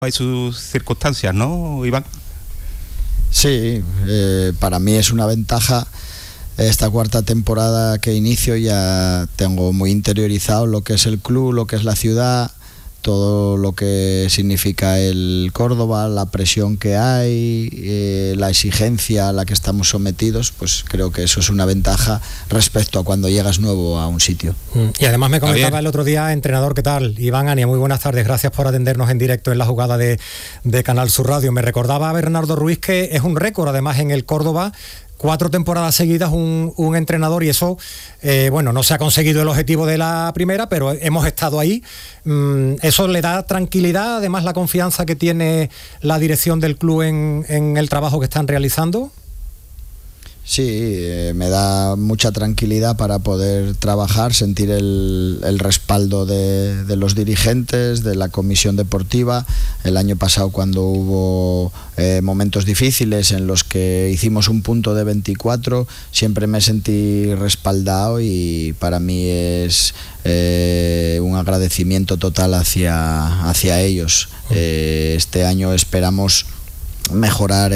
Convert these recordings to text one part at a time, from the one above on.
hay sus circunstancias, ¿no, Iván? Sí, para mí es una ventaja. Esta cuarta temporada que inicio ya tengo muy interiorizado lo que es el club, lo que es la ciudad, todo lo que significa el Córdoba, la presión que hay, la exigencia a la que estamos sometidos. Pues creo que eso es una ventaja respecto a cuando llegas nuevo a un sitio. Y además me comentaba el otro día, entrenador, ¿qué tal? Iván Ania, muy buenas tardes, gracias por atendernos en directo en la jugada de Canal Sur Radio. Me recordaba a Bernardo Ruiz que es un récord además en el Córdoba, 4 temporadas seguidas un entrenador, y eso, no se ha conseguido el objetivo de la primera, pero hemos estado ahí. Eso le da tranquilidad, además la confianza que tiene la dirección del club en el trabajo que están realizando. Sí, me da mucha tranquilidad para poder trabajar, sentir el respaldo de los dirigentes, de la comisión deportiva. El año pasado, cuando hubo momentos difíciles en los que hicimos un punto de 24, siempre me sentí respaldado, y para mí es un agradecimiento total hacia ellos. Este año esperamos mejorar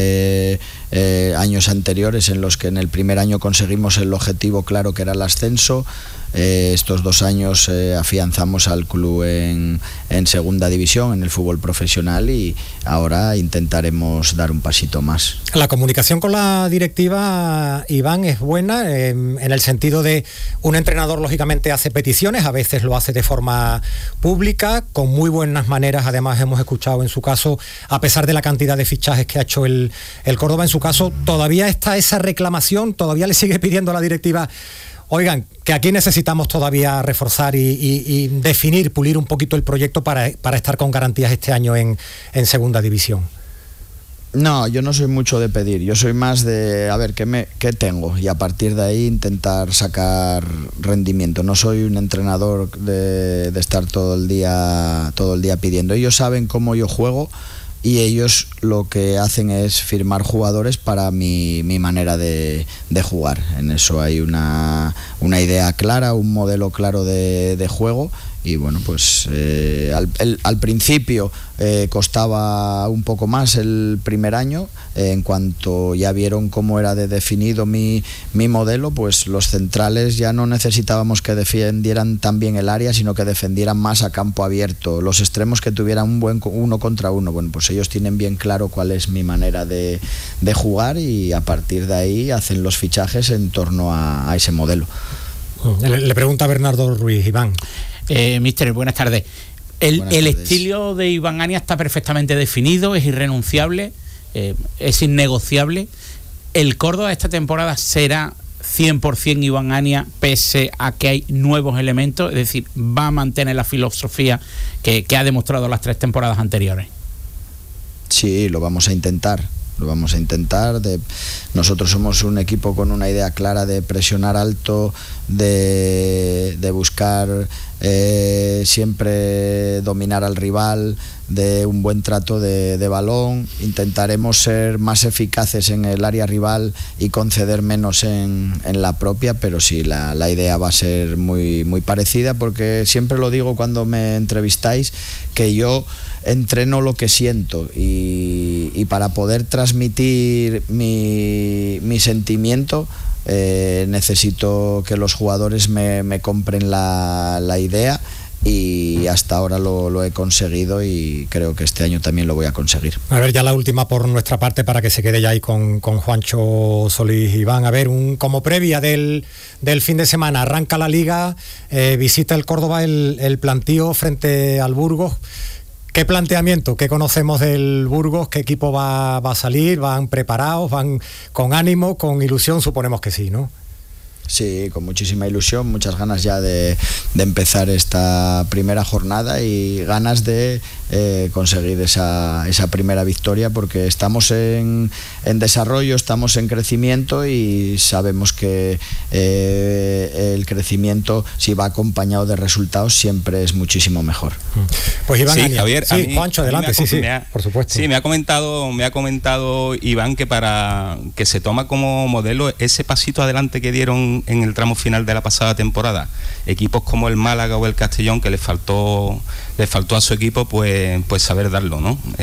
años anteriores en los que en el primer año conseguimos el objetivo claro, que era el ascenso. Estos 2 años afianzamos al club en segunda división, en el fútbol profesional, y ahora intentaremos dar un pasito más. La comunicación con la directiva, Iván, es buena en el sentido de un entrenador lógicamente hace peticiones, a veces lo hace de forma pública, con muy buenas maneras. Además hemos escuchado en su caso, a pesar de la cantidad de fichajes que ha hecho el Córdoba, en su caso todavía está esa reclamación, todavía le sigue pidiendo a la directiva: oigan, que aquí necesitamos todavía reforzar y definir, pulir un poquito el proyecto para estar con garantías este año en segunda división. No, yo no soy mucho de pedir, yo soy más de a ver qué tengo, y a partir de ahí intentar sacar rendimiento. No soy un entrenador de estar todo el día pidiendo. Ellos saben cómo yo juego, y ellos lo que hacen es firmar jugadores para mi manera de jugar. En eso hay una idea clara, un modelo claro de juego. Y bueno, pues al principio costaba un poco más el primer año. En cuanto ya vieron cómo era de definido mi modelo, pues los centrales ya no necesitábamos que defendieran tan bien el área, sino que defendieran más a campo abierto. Los extremos que tuvieran un buen 1 contra 1. Bueno, pues ellos tienen bien claro cuál es mi manera de jugar, y a partir de ahí hacen los fichajes en torno a ese modelo. Le pregunta a Bernardo Ruiz, Iván. Míster, buenas tardes. El estilo de Iván Ania está perfectamente definido, es irrenunciable, es innegociable. ¿El Córdoba esta temporada será 100% Iván Ania, pese a que hay nuevos elementos? Es decir, ¿va a mantener la filosofía que ha demostrado las 3 temporadas anteriores? Sí, lo vamos a intentar. Nosotros somos un equipo con una idea clara de presionar alto, de buscar siempre dominar al rival, de un buen trato de balón. Intentaremos ser más eficaces en el área rival y conceder menos en la propia, pero sí, la idea va a ser muy, muy parecida, porque siempre lo digo cuando me entrevistáis, que yo entreno lo que siento, y para poder transmitir mi sentimiento necesito que los jugadores me compren la idea, y hasta ahora lo he conseguido, y creo que este año también lo voy a conseguir. A ver, ya la última por nuestra parte, para que se quede ya ahí con Juancho Solís. Iván, a ver, como previa del fin de semana, arranca la Liga, visita el Córdoba el plantío frente al Burgos. ¿Qué planteamiento? ¿Qué conocemos del Burgos? ¿Qué equipo va a salir? ¿Van preparados? ¿Van con ánimo, con ilusión? Suponemos que sí, ¿no? Sí, con muchísima ilusión, muchas ganas ya de empezar esta primera jornada, y ganas de conseguir esa primera victoria, porque estamos en desarrollo, estamos en crecimiento, y sabemos que el crecimiento, si va acompañado de resultados, siempre es muchísimo mejor. Pues Iván, sí, Javier, sí, Juancho, adelante, por supuesto. Sí, me ha comentado Iván que para que se toma como modelo ese pasito adelante que dieron en el tramo final de la pasada temporada equipos como el Málaga o el Castellón, que le faltó a su equipo pues saber darlo, ¿no?